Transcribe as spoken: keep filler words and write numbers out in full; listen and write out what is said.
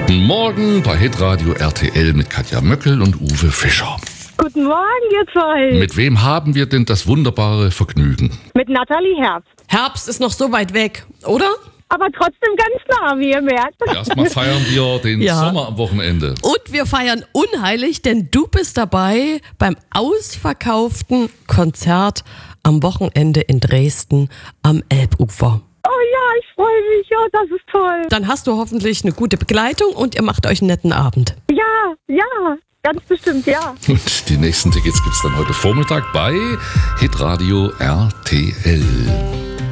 Guten Morgen bei Hitradio R T L mit Katja Möckel und Uwe Fischer. Guten Morgen, ihr zwei. Mit wem haben wir denn das wunderbare Vergnügen? Mit Nathalie Herbst. Herbst ist noch so weit weg, oder? Aber trotzdem ganz nah, wie ihr merkt. Erstmal feiern wir den Ja. Sommer am Wochenende. Und wir feiern unheilig, denn du bist dabei beim ausverkauften Konzert am Wochenende in Dresden am Elbufer. Oh ja, ich freue mich. Ja, das ist toll. Dann hast du hoffentlich eine gute Begleitung und ihr macht euch einen netten Abend. Ja, ja, ganz bestimmt, ja. Und die nächsten Tickets gibt's dann heute Vormittag bei Hitradio R T L.